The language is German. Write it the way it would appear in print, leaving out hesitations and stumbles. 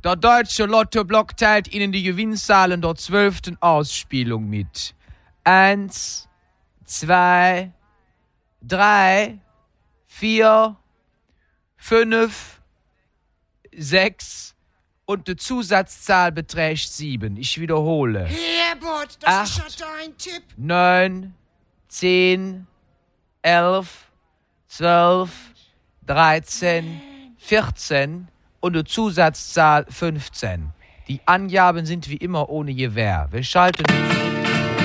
Der Deutsche Lottoblock teilt Ihnen die Gewinnzahlen der 12. Ausspielung mit. 1, 2, 3, 4, 5, 6 und die Zusatzzahl beträgt 7. Ich wiederhole. Herbert, das 8, ist ja dein Tipp. 9, 10, 11, 12, 13, 14 und die Zusatzzahl 15. Die Angaben sind wie immer ohne Gewähr. Wir schalten